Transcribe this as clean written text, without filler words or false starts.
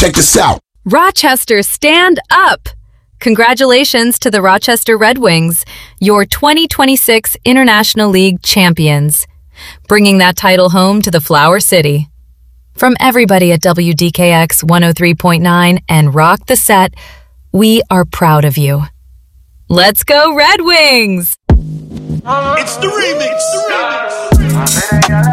check this out. Rochester, stand up! Congratulations to the Rochester Red Wings, your 2026 International League champions, bringing that title home to the Flower City. From everybody at WDKX 103.9 and Rock the Set, we are proud of you. Let's go Red Wings! It's the remix.